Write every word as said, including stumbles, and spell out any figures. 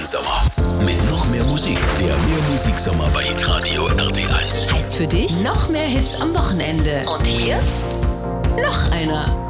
Sommer. Mit noch mehr Musik. Der Mehrmusiksommer bei Hitradio R T eins. Heißt für dich noch mehr Hits am Wochenende. Und hier noch einer.